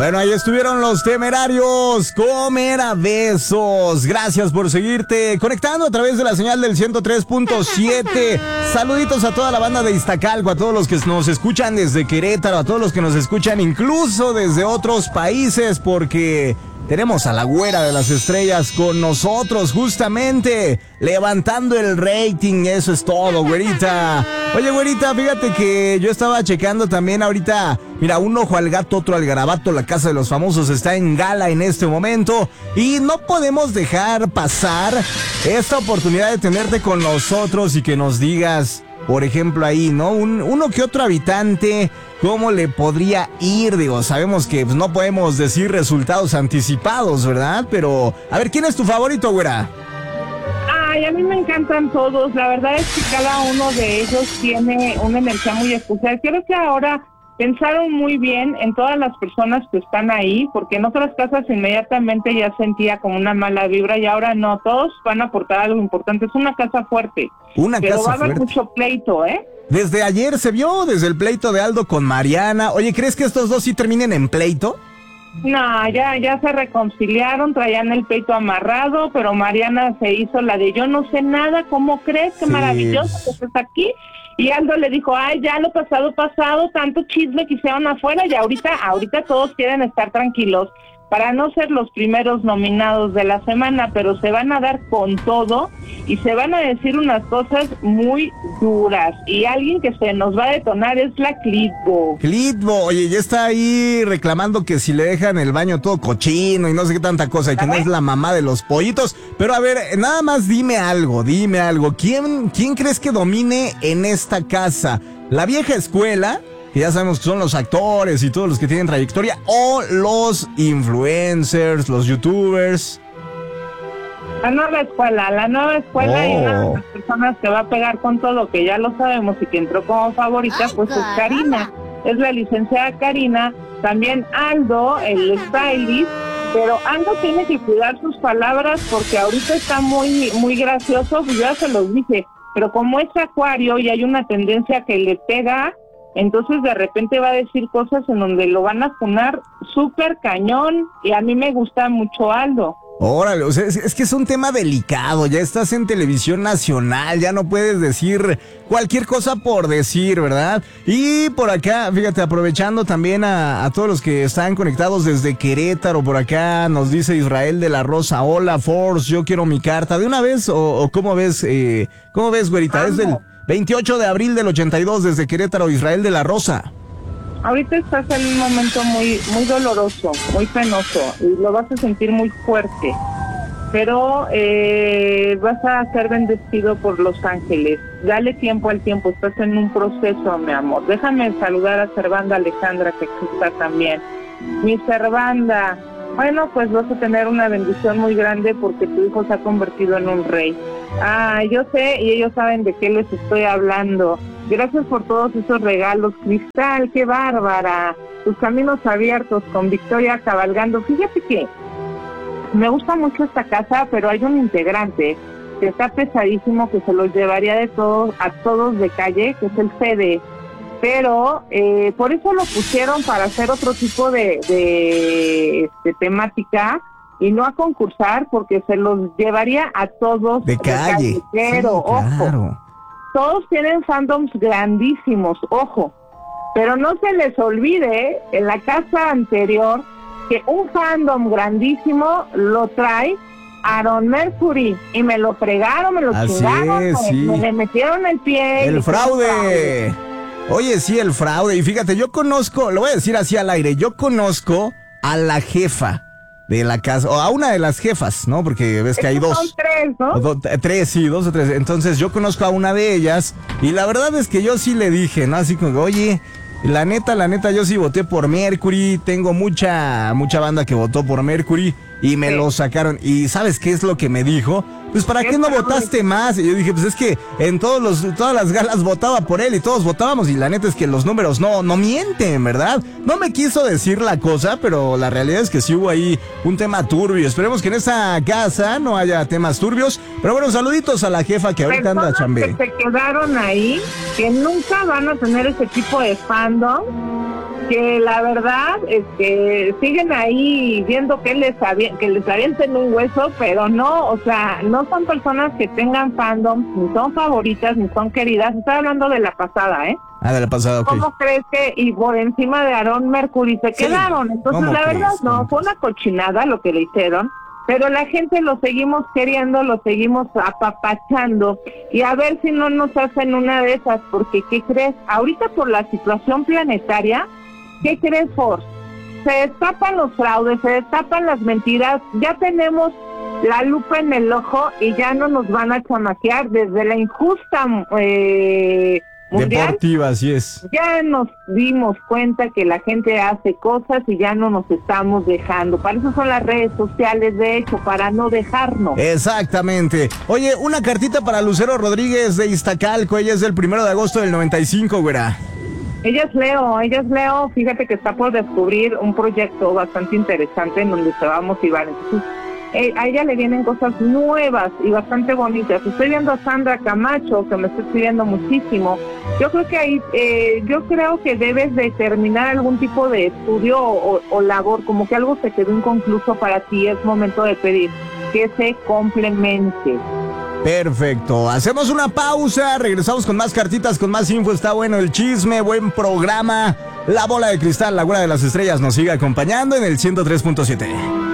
Bueno, ahí estuvieron los Temerarios, Comer a Besos. Gracias por seguirte conectando a través de la señal del 103.7. Saluditos a toda la banda de Iztacalco, a todos los que nos escuchan desde Querétaro, a todos los que nos escuchan incluso desde otros países, porque tenemos a la güera de las estrellas con nosotros, justamente, levantando el rating. Eso es todo, güerita. Oye, güerita, fíjate que yo estaba checando también ahorita. Mira, un ojo al gato, otro al garabato. La Casa de los Famosos está en gala en este momento. Y no podemos dejar pasar esta oportunidad de tenerte con nosotros y que nos digas, por ejemplo, ahí, ¿no? Uno que otro habitante, ¿cómo le podría ir? Digo, sabemos que pues, no podemos decir resultados anticipados, ¿verdad? Pero, a ver, ¿quién es tu favorito, güera? Ay, a mí me encantan todos. La verdad es que cada uno de ellos tiene una energía muy especial. Creo que ahora pensaron muy bien en todas las personas que están ahí, porque en otras casas inmediatamente ya sentía como una mala vibra y ahora no. Todos van a aportar algo importante. Es una casa fuerte. Pero va a haber mucho pleito, ¿eh? Desde ayer se vio, desde el pleito de Aldo con Mariana. Oye, ¿crees que estos dos sí terminen en pleito? No, ya se reconciliaron, traían el peito amarrado, pero Mariana se hizo la de yo no sé nada, ¿cómo crees? Qué maravilloso que estés aquí. Y Aldo le dijo, ay, ya lo pasado, tanto chisme que hicieron afuera y ahorita todos quieren estar tranquilos para no ser los primeros nominados de la semana, pero se van a dar con todo y se van a decir unas cosas muy duras. Y alguien que se nos va a detonar es la Clitbo. Clitbo, oye, ya está ahí reclamando que si le dejan el baño todo cochino y no sé qué tanta cosa, y que no es la mamá de los pollitos. Pero a ver, nada más dime algo. ¿Quién crees que domine en esta casa? ¿La vieja escuela, que ya sabemos que son los actores y todos los que tienen trayectoria, o los influencers, los youtubers? La nueva escuela y una de las personas que va a pegar con todo, que ya lo sabemos y que entró como favorita, pues es Karina, es la licenciada Karina, también Aldo, el stylist, pero Aldo tiene que cuidar sus palabras porque ahorita está muy gracioso, pues ya se los dije, pero como es Acuario y hay una tendencia que le pega, entonces de repente va a decir cosas en donde lo van a funar súper cañón y a mí me gusta mucho Aldo. Órale, o sea, es que es un tema delicado, ya estás en televisión nacional, ya no puedes decir cualquier cosa por decir, ¿verdad? Y por acá, fíjate, aprovechando también a todos los que están conectados desde Querétaro, por acá nos dice Israel de la Rosa, hola Force, yo quiero mi carta, ¿de una vez o cómo ves, güerita? Es del 28 de abril del 82 desde Querétaro, Israel de la Rosa. Ahorita estás en un momento muy doloroso, muy penoso, y lo vas a sentir muy fuerte, pero vas a ser bendecido por los ángeles. Dale tiempo al tiempo, estás en un proceso, mi amor. Déjame saludar a Servanda Alejandra, que aquí está también. Mi Servanda, bueno, pues vas a tener una bendición muy grande porque tu hijo se ha convertido en un rey. Ah, yo sé, y ellos saben de qué les estoy hablando. Gracias por todos esos regalos, Cristal, qué bárbara. Tus caminos abiertos con Victoria cabalgando. Fíjate que me gusta mucho esta casa, pero hay un integrante que está pesadísimo, que se los llevaría a todos de calle, que es el Fede. Pero por eso lo pusieron para hacer otro tipo de temática y no a concursar, porque se los llevaría a todos de calle. Pero, sí, ojo. Claro. Todos tienen fandoms grandísimos, ojo, pero no se les olvide en la casa anterior que un fandom grandísimo lo trae Aaron Mercury y me lo fregaron, me lo chingaron, me le metieron el pie. El fraude. Oye, sí, el fraude. Y fíjate, yo conozco, lo voy a decir así al aire, yo conozco a la jefa de la casa, o a una de las jefas, ¿no? Porque ves que hay dos. Son tres, ¿no? Dos o tres. Entonces yo conozco a una de ellas y la verdad es que yo sí le dije, ¿no? Así como, oye, la neta, yo sí voté por Mercury, tengo mucha banda que votó por Mercury y me lo sacaron. ¿Y sabes qué es lo que me dijo? Pues ¿para qué no votaste más? Y yo dije, pues es que en todas las galas votaba por él y todos votábamos y la neta es que los números no mienten, ¿verdad? No me quiso decir la cosa, pero la realidad es que sí hubo ahí un tema turbio. Esperemos que en esa casa no haya temas turbios, pero bueno, saluditos a la jefa que ahorita anda chambe. Que se quedaron ahí, que nunca van a tener ese tipo de fandom, que la verdad es que siguen ahí viendo que les avienten un hueso, pero no, o sea, no son personas que tengan fandom, ni son favoritas, ni son queridas. Estoy hablando de la pasada, ¿eh? Ah, de la pasada, ok. ¿Cómo crees que y por encima de Aaron Mercury se quedaron? Entonces, la verdad, no, fue una cochinada lo que le hicieron, pero la gente lo seguimos queriendo, lo seguimos apapachando, y a ver si no nos hacen una de esas, porque ¿qué crees? Ahorita por la situación planetaria, ¿qué crees, Force? Se destapan los fraudes, se destapan las mentiras, ya tenemos la lupa en el ojo y ya no nos van a chamaquear desde la injusta mundial. Deportiva, así es. Ya nos dimos cuenta que la gente hace cosas y ya no nos estamos dejando. Para eso son las redes sociales, de hecho, para no dejarnos. Exactamente. Oye, una cartita para Lucero Rodríguez de Iztacalco. Ella es del 1 de agosto del 95, güera. Ella es Leo, fíjate que está por descubrir un proyecto bastante interesante en donde se va a motivar. Entonces, a ella le vienen cosas nuevas y bastante bonitas. Estoy viendo a Sandra Camacho, que me está escribiendo muchísimo. Yo creo que ahí, yo creo que debes de terminar algún tipo de estudio o labor, como que algo se quedó inconcluso para ti. Es momento de pedir que se complemente. Perfecto, hacemos una pausa, regresamos con más cartitas, con más info. Está bueno el chisme, buen programa. La bola de cristal, la güera de las estrellas nos sigue acompañando en el 103.7.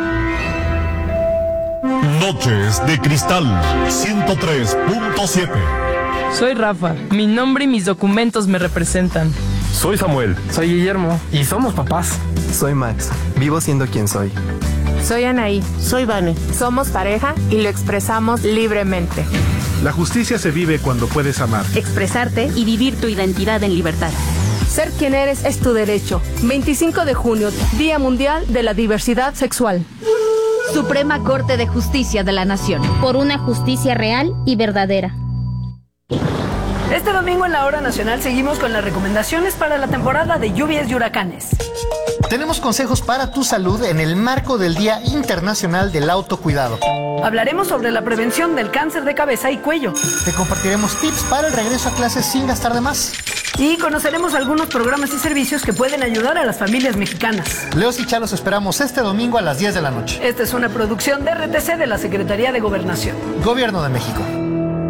Noches de Cristal 103.7. Soy Rafa, mi nombre y mis documentos me representan. Soy Samuel. Soy Guillermo y somos papás. Soy Max, vivo siendo quien soy. Soy Anaí. Soy Vane. Somos pareja y lo expresamos libremente. La justicia se vive cuando puedes amar, expresarte y vivir tu identidad en libertad. Ser quien eres es tu derecho. 25 de junio, Día Mundial de la Diversidad Sexual. Suprema Corte de Justicia de la Nación. Por una justicia real y verdadera. Este domingo en la Hora Nacional seguimos con las recomendaciones para la temporada de lluvias y huracanes. Tenemos consejos para tu salud en el marco del Día Internacional del Autocuidado. Hablaremos sobre la prevención del cáncer de cabeza y cuello. Te compartiremos tips para el regreso a clases sin gastar de más. Y conoceremos algunos programas y servicios que pueden ayudar a las familias mexicanas. Leos y Chá los esperamos este domingo a las 10 de la noche. Esta es una producción de RTC de la Secretaría de Gobernación. Gobierno de México.